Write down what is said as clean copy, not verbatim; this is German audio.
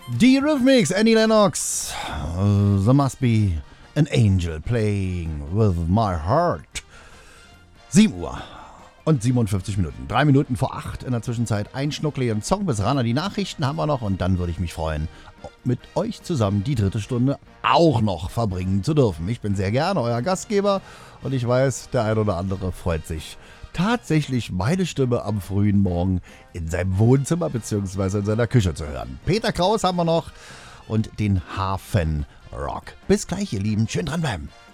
Die Rhythmics, Annie Lennox. There must be an angel playing with my heart. 7 Uhr und 57 Minuten. 3 Minuten vor 8 in der Zwischenzeit. Ein schnuckligen Song bis ran an die Nachrichten haben wir noch. Und dann würde ich mich freuen, mit euch zusammen die 3. Stunde auch noch verbringen zu dürfen. Ich bin sehr gerne euer Gastgeber und ich weiß, der ein oder andere freut sich tatsächlich, meine Stimme am frühen Morgen in seinem Wohnzimmer bzw. in seiner Küche zu hören. Peter Kraus haben wir noch und den Hafenrock. Bis gleich, ihr Lieben. Schön dranbleiben.